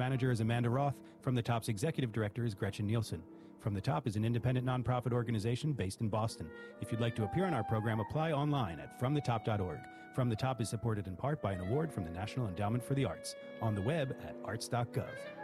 manager is Amanda Roth. From the Top's executive director is Gretchen Nielsen. From the Top is an independent nonprofit organization based in Boston. If you'd like to appear on our program, apply online at fromthetop.org. From the Top is supported in part by an award from the National Endowment for the Arts, on the web at arts.gov.